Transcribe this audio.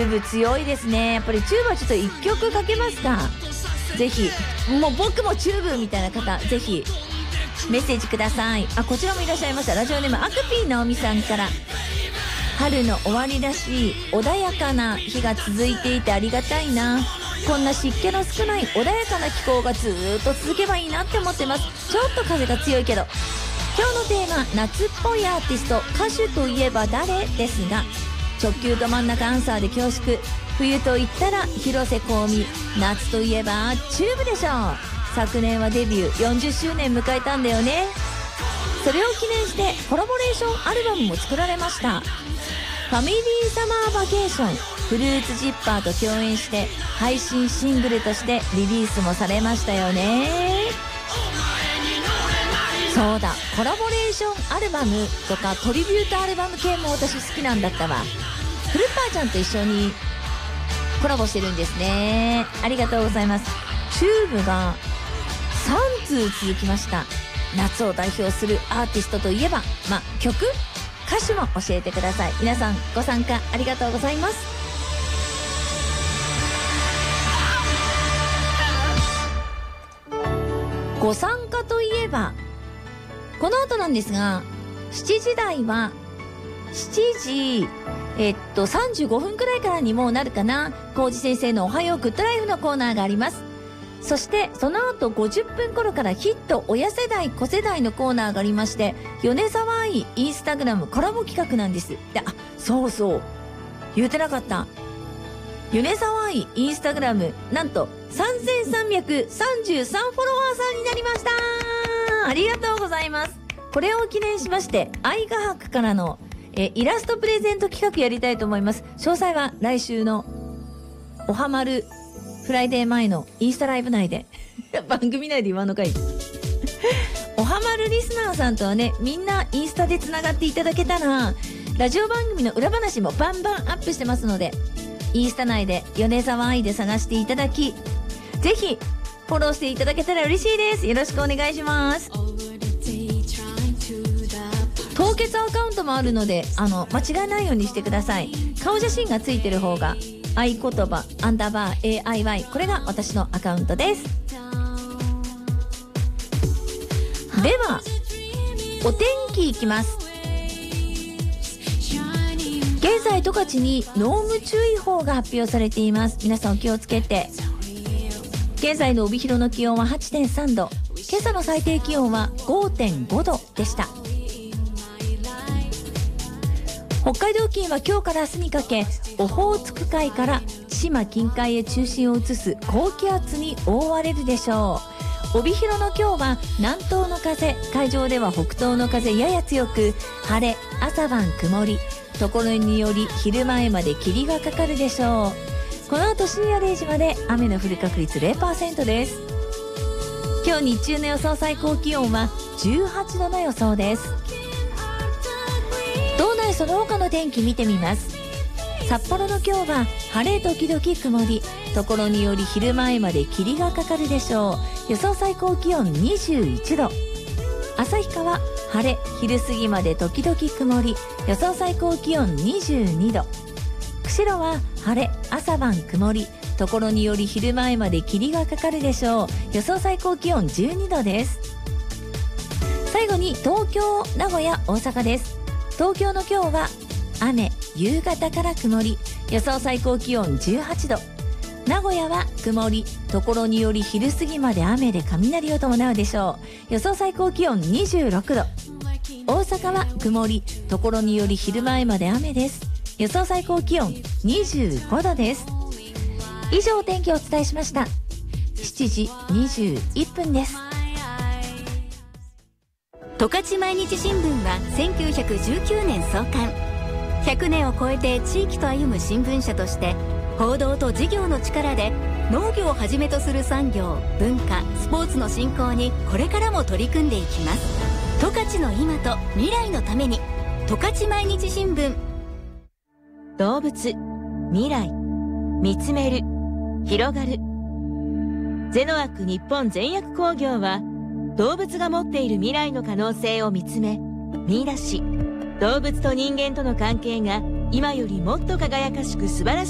ーブ強いですね。やっぱりチューブはちょっと1曲かけますか。ぜひもう僕もチューブみたいな方ぜひメッセージください。こちらもいらっしゃいました。ラジオネームアクピーナオミさんから、春の終わりらしい穏やかな日が続いていてありがたいな。こんな湿気の少ない穏やかな気候がずーっと続けばいいなって思ってます。ちょっと風が強いけど。今日のテーマ、夏っぽいアーティスト、歌手といえば誰ですが、直球ど真ん中アンサーで恐縮。冬と言ったら広瀬香美、夏といえばチューブでしょう。昨年はデビュー40周年迎えたんだよね。それを記念してコラボレーションアルバムも作られました。ファミリーサマーバケーション、フルーツジッパーと共演して配信シングルとしてリリースもされましたよね。そうだ、コラボレーションアルバムとかトリビュートアルバム系も私好きなんだったわ。フルパーちゃんと一緒にコラボしてるんですね。ありがとうございます。チューブが3通続きました。夏を代表するアーティストといえば、曲、歌手も教えてください。皆さんご参加ありがとうございます。ご参加といえばこの後なんですが、7時台は7時35分くらいからにもうなるかな、浩二先生のおはようグッドライフのコーナーがあります。そしてその後50分頃からヒット親世代子世代のコーナーがありまして、米沢愛インスタグラムコラボ企画なんです。で、そうそう言うてなかった。米沢愛インスタグラムなんと3333フォロワーさんになりました。ありがとうございます。これを記念しまして愛画博からのイラストプレゼント企画やりたいと思います。詳細は来週のおはまるフライデー前のインスタライブ内で番組内で言わんのかいおはまるリスナーさんとはね、みんなインスタでつながっていただけたらラジオ番組の裏話もバンバンアップしてますので、インスタ内で米沢愛で探していただき、ぜひフォローしていただけたら嬉しいです。よろしくお願いします。凍結アカウントもあるので間違えないようにしてください。顔写真がついてる方が合言葉_AIY、 これが私のアカウントです。ではお天気いきます。現在十勝に濃霧注意報が発表されています。皆さんお気をつけて。現在の帯広の気温は 8.3 度、今朝の最低気温は 5.5 度でした。北海道付近は今日から明日にかけ、オホーツク海から千島近海へ中心を移す高気圧に覆われるでしょう。帯広の今日は南東の風、海上では北東の風やや強く、晴れ、朝晩曇り、ところにより昼前まで霧がかかるでしょう。この後深夜0時まで雨の降る確率 0% です。今日日中の予想最高気温は18度の予想です。道内その他の天気見てみます。札幌の今日は晴れ時々曇り、ところにより昼前まで霧がかかるでしょう。予想最高気温21度。旭川晴れ、昼過ぎまで時々曇り、予想最高気温22度。釧路は晴れ、朝晩曇り、ところにより昼前まで霧がかかるでしょう。予想最高気温12度です。最後に東京、名古屋、大阪です。東京の今日は雨、夕方から曇り、予想最高気温18度。名古屋は曇り、ところにより昼過ぎまで雨で雷を伴うでしょう。予想最高気温26度。大阪は曇り、ところにより昼前まで雨です。予想最高気温25度です。以上お天気をお伝えしました。7時21分です。 十勝毎日新聞は1919年創刊。100年を超えて地域と歩む新聞社として、報道と事業の力で農業をはじめとする産業、文化、スポーツの振興にこれからも取り組んでいきます。十勝の今と未来のために、十勝毎日新聞。 動物、未来、見つめる、広がる。ゼノアック日本全薬工業は、動物が持っている未来の可能性を見つめ、見出し、動物と人間との関係が今よりもっと輝かしく素晴らしい